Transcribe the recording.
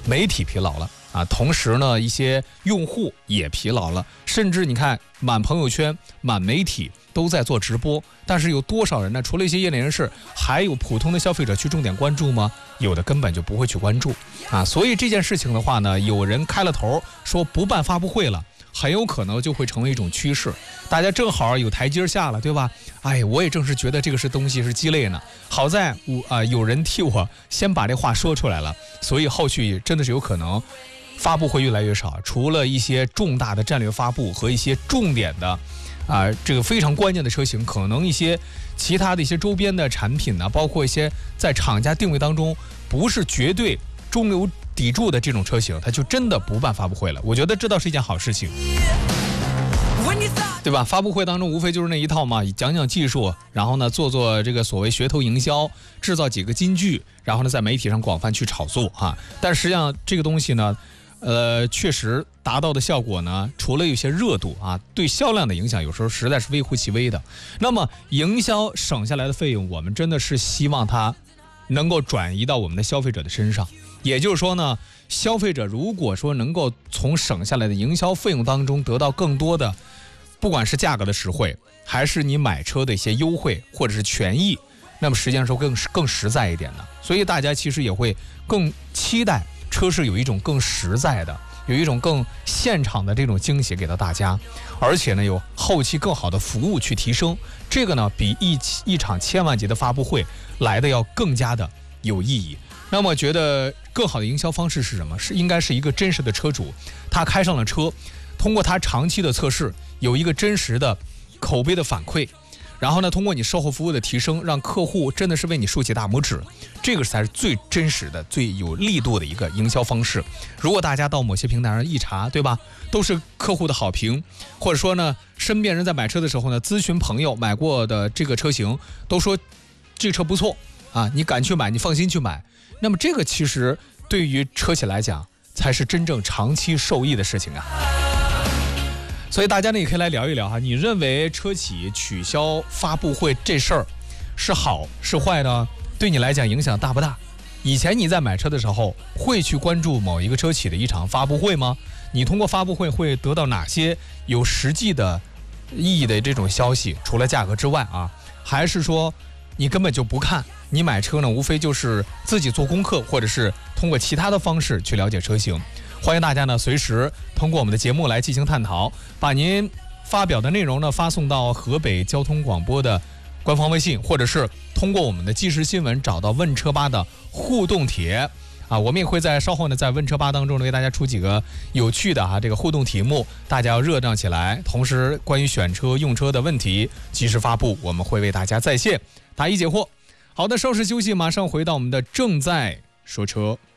媒体疲劳了啊，同时呢，一些用户也疲劳了，甚至你看满朋友圈、满媒体都在做直播，但是有多少人呢？除了一些业内人士，还有普通的消费者去重点关注吗？有的根本就不会去关注啊。所以这件事情的话呢，有人开了头说不办发布会了。很有可能就会成为一种趋势，大家正好有台阶下了，对吧？哎，我也正是觉得这个东西是鸡肋呢。好在有人替我先把这话说出来了，所以后续真的是有可能发布会越来越少，除了一些重大的战略发布和一些重点的这个非常关键的车型，可能一些其他的一些周边的产品呢，包括一些在厂家定位当中不是绝对中流砥柱的这种车型，它就真的不办发布会了。我觉得这倒是一件好事情，对吧？发布会当中无非就是那一套嘛，讲讲技术，然后呢做这个所谓噱头营销，制造几个金句，然后呢在媒体上广泛去炒作哈。但实际上这个东西呢，确实达到的效果呢，除了有些热度啊，对销量的影响有时候实在是微乎其微的。那么营销省下来的费用，我们真的是希望它能够转移到我们的消费者的身上。也就是说呢，消费者如果说能够从省下来的营销费用当中得到更多的，不管是价格的实惠，还是你买车的一些优惠或者是权益，那么实际上是更实在一点的。所以大家其实也会更期待车市有一种更实在的，有一种更现场的这种惊喜给到大家，而且呢有后期更好的服务去提升，这个呢比一场千万级的发布会来的要更加的有意义。那么觉得更好的营销方式是什么？应该是一个真实的车主，他开上了车，通过他长期的测试，有一个真实的口碑的反馈，然后呢通过你售后服务的提升，让客户真的是为你竖起大拇指，这个才是最真实的、最有力度的一个营销方式。如果大家到某些平台上一查，对吧，都是客户的好评，或者说呢身边人在买车的时候呢，咨询朋友买过的这个车型，都说这车不错啊，你敢去买，你放心去买。那么这个其实对于车企来讲才是真正长期受益的事情啊。所以大家呢也可以来聊一聊哈，你认为车企取消发布会这事儿是好是坏呢？对你来讲影响大不大？以前你在买车的时候会去关注某一个车企的一场发布会吗？你通过发布会会得到哪些有实际的意义的这种消息？除了价格之外啊，还是说你根本就不看？你买车呢，无非就是自己做功课，或者是通过其他的方式去了解车型。欢迎大家呢随时通过我们的节目来进行探讨，把您发表的内容呢发送到河北交通广播的官方微信，或者是通过我们的即时新闻找到问车吧的互动帖啊。我们也会在稍后呢在问车吧当中呢为大家出几个有趣的这个互动题目，大家要热闹起来。同时关于选车用车的问题及时发布，我们会为大家在线答疑解惑。好的，稍事休息，马上回到我们的正在说车。